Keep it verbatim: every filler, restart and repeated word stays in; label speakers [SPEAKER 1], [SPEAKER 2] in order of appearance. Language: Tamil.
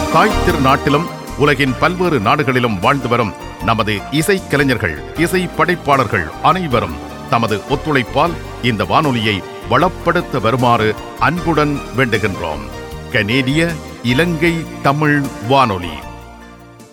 [SPEAKER 1] தாய் திருநாட்டிலும் உலகின் பல்வேறு நாடுகளிலும் வாழ்ந்து வரும் நமது இசைக்கலைஞர்கள், இசை படைப்பாளர்கள் அனைவரும் தமது ஒத்துழைப்பால் இந்த வானொலியை வளப்படுத்த வருமாறு அன்புடன் வேண்டுகின்றோம். கனேடிய இலங்கை தமிழ் வானொலி.